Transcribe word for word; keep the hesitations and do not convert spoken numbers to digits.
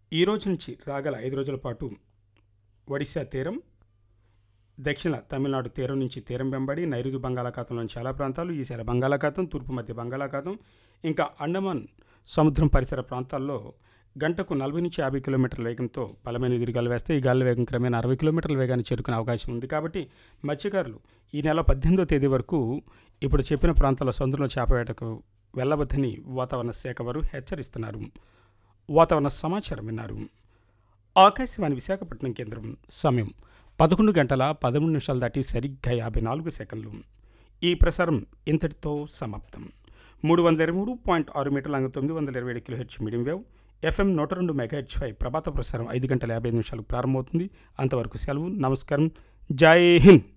ఈ రోజు నుంచి రాగల ఐదు రోజుల పాటు ఒడిశా తీరం, దక్షిణ తమిళనాడు తీరం నుంచి తీరం వెంబడి నైరుతి బంగాళాఖాతంలోని చాలా ప్రాంతాలు, ఈశాన్య బంగాళాఖాతం, తూర్పు మధ్య బంగాళాఖాతం, ఇంకా అండమాన్ సముద్రం పరిసర ప్రాంతాల్లో గంటకు నలభై నుంచి యాభై కిలోమీటర్ల వేగంతో బలమైన ఎదురుగాలు వేస్తే ఈ గాలి వేగం క్రమేణా అరవై కిలోమీటర్ల వేగాన్ని చేరుకునే అవకాశం ఉంది. కాబట్టి మత్స్యకారులు ఈ నెల పద్దెనిమిదో తేదీ వరకు ఇప్పుడు చెప్పిన ప్రాంతాల్లో సముద్రంలో చేపవేటకు వెళ్ళవద్దని వాతావరణ శాఖ వారు హెచ్చరిస్తున్నారు. వాతావరణ సమాచారం విన్నారు. ఆకాశవాణి విశాఖపట్నం కేంద్రం. సమయం పదకొండు గంటల పదమూడు నిమిషాలు దాటి సరిగ్గా యాభై నాలుగు సెకండ్లు. ఈ ప్రసారం ఇంతటితో సమాప్తం. మూడు వందల ఇరవై మూడు పాయింట్ ఆరు మీటర్ల తొమ్మిది వందల ఇరవై ఏడు kilo H medium wave, FM నూట రెండు మెగాహెచ్ పై ప్రభాత ప్రసారం ఐదు గంటల యాభై ఐదు నిమిషాలకు ప్రారంభమవుతుంది. అంతవరకు సెలవు. నమస్కారం. జై హింద్.